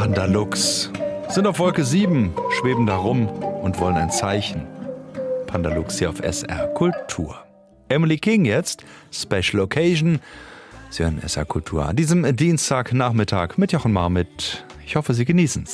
Pandalux sind auf Wolke 7, schweben da rum und wollen ein Zeichen. Pandalux hier auf SR Kultur. Emily King jetzt, Special Occasion. Sie hören SR Kultur an diesem Dienstagnachmittag mit Jochen Marmit. Ich hoffe, Sie genießen's.